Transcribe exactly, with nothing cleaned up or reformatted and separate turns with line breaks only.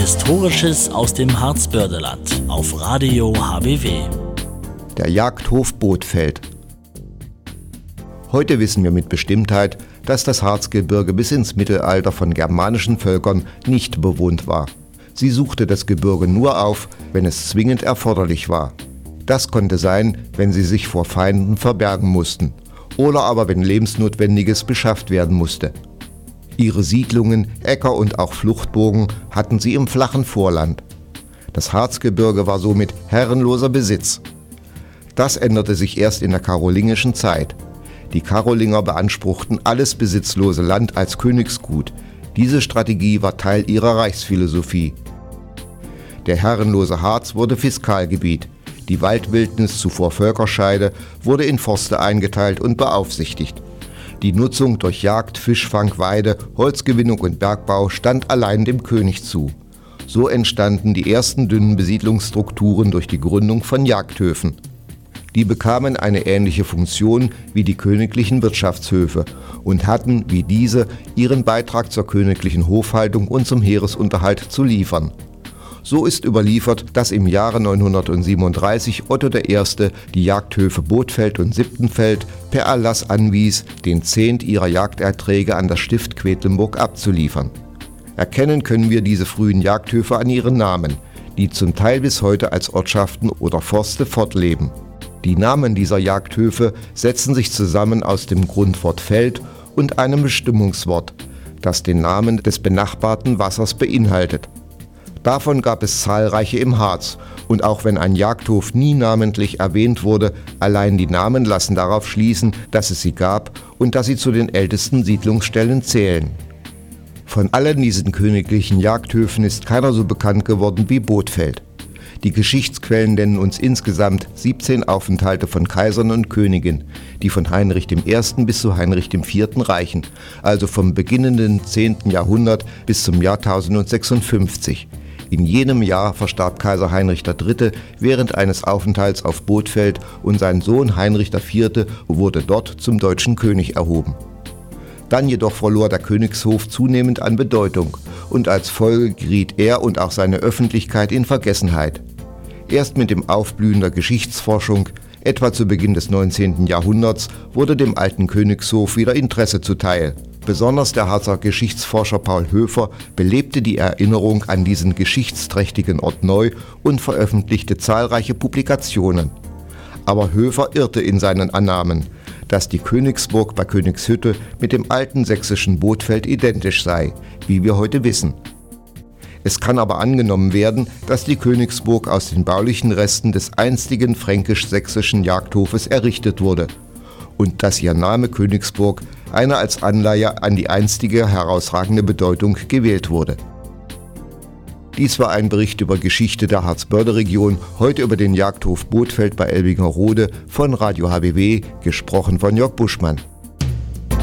Historisches aus dem Harzbördeland auf Radio H B W.
Der Jagdhof Bothfeld. Heute wissen wir mit Bestimmtheit, dass das Harzgebirge bis ins Mittelalter von germanischen Völkern nicht bewohnt war. Sie suchte das Gebirge nur auf, wenn es zwingend erforderlich war. Das konnte sein, wenn sie sich vor Feinden verbergen mussten oder aber wenn Lebensnotwendiges beschafft werden musste. Ihre Siedlungen, Äcker und auch Fluchtburgen hatten sie im flachen Vorland. Das Harzgebirge war somit herrenloser Besitz. Das änderte sich erst in der karolingischen Zeit. Die Karolinger beanspruchten alles besitzlose Land als Königsgut. Diese Strategie war Teil ihrer Reichsphilosophie. Der herrenlose Harz wurde Fiskalgebiet. Die Waldwildnis, zuvor Völkerscheide, wurde in Forste eingeteilt und beaufsichtigt. Die Nutzung durch Jagd, Fischfang, Weide, Holzgewinnung und Bergbau stand allein dem König zu. So entstanden die ersten dünnen Besiedlungsstrukturen durch die Gründung von Jagdhöfen. Die bekamen eine ähnliche Funktion wie die königlichen Wirtschaftshöfe und hatten, wie diese, ihren Beitrag zur königlichen Hofhaltung und zum Heeresunterhalt zu liefern. So ist überliefert, dass im Jahre neunhundertsiebenunddreißig Otto der Erste die Jagdhöfe Bothfeld und Siptenfeld per Erlass anwies, den Zehnt ihrer Jagderträge an das Stift Quedlinburg abzuliefern. Erkennen können wir diese frühen Jagdhöfe an ihren Namen, die zum Teil bis heute als Ortschaften oder Forste fortleben. Die Namen dieser Jagdhöfe setzen sich zusammen aus dem Grundwort Feld und einem Bestimmungswort, das den Namen des benachbarten Wassers beinhaltet. Davon gab es zahlreiche im Harz, und auch wenn ein Jagdhof nie namentlich erwähnt wurde, allein die Namen lassen darauf schließen, dass es sie gab und dass sie zu den ältesten Siedlungsstellen zählen. Von allen diesen königlichen Jagdhöfen ist keiner so bekannt geworden wie Bothfeld. Die Geschichtsquellen nennen uns insgesamt siebzehn Aufenthalte von Kaisern und Königen, die von Heinrich dem Ersten bis zu Heinrich dem Vierten reichen, also vom beginnenden zehnten Jahrhundert bis zum Jahr tausendsechsundfünfzig. In jenem Jahr verstarb Kaiser Heinrich der Dritte während eines Aufenthalts auf Bothfeld und sein Sohn Heinrich der Vierte wurde dort zum deutschen König erhoben. Dann jedoch verlor der Königshof zunehmend an Bedeutung und als Folge geriet er und auch seine Öffentlichkeit in Vergessenheit. Erst mit dem Aufblühen der Geschichtsforschung, etwa zu Beginn des neunzehnten Jahrhunderts, wurde dem alten Königshof wieder Interesse zuteil. Besonders der Harzer Geschichtsforscher Paul Höfer belebte die Erinnerung an diesen geschichtsträchtigen Ort neu und veröffentlichte zahlreiche Publikationen. Aber Höfer irrte in seinen Annahmen, dass die Königsburg bei Königshütte mit dem alten sächsischen Bothfeld identisch sei, wie wir heute wissen. Es kann aber angenommen werden, dass die Königsburg aus den baulichen Resten des einstigen fränkisch-sächsischen Jagdhofes errichtet wurde und dass ihr Name Königsburg eine als Anleihe an die einstige herausragende Bedeutung gewählt wurde. Dies war ein Bericht über Geschichte der Harzbörde-Region, heute über den Jagdhof Bothfeld bei Elbingerode von Radio H B W, gesprochen von Jörg Buschmann.